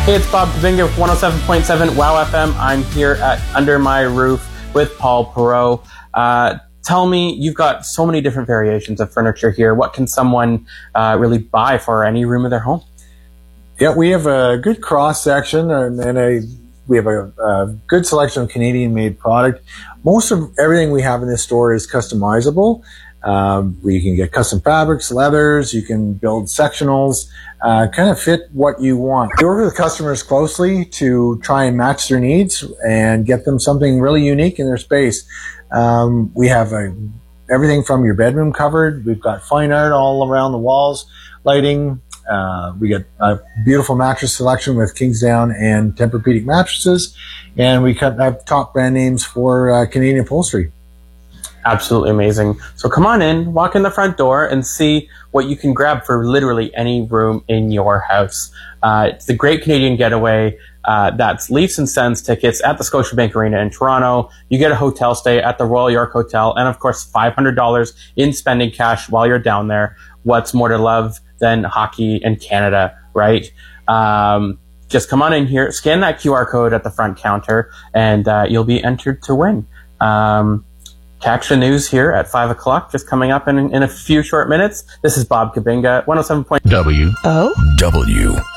Hey, it's Bob Kabinga with 107.7 WOW FM. I'm here at Under My Roof with Paul Perreault. Tell me, you've got so many different variations of furniture here. What can someone really buy for any room of their home? Yeah, we have a good cross-section we have a good selection of Canadian-made product. Most of everything we have in this store is customizable. You can get custom fabrics, leathers, you can build sectionals, kind of fit what you want. We work with customers closely to try and match their needs and get them something really unique in their space. We have everything from your bedroom covered. We've got fine art all around the walls, lighting. We got a beautiful mattress selection with Kingsdown and Tempur-Pedic mattresses, and we have top brand names for Canadian upholstery. Absolutely amazing. So come on in, walk in the front door, and see what you can grab for literally any room in your house. It's the Great Canadian Getaway. That's Leafs and Sens tickets at the Scotiabank Arena in Toronto. You get a hotel stay at the Royal York Hotel, and of course $500 in spending cash while you're down there. What's more to love than hockey in Canada, right? Just come on in here, scan that QR code at the front counter, and you'll be entered to win. Catch the news here at 5 o'clock, just coming up in a few short minutes. This is Bob Kabinga, 107. W.